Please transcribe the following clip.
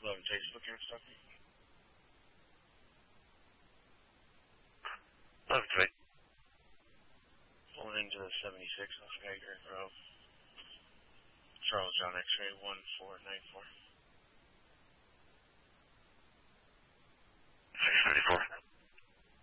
11 Facebook here, Kentucky. 11 3. Pulling into the 76 on Skygrant Road. Charles John X-ray 1494.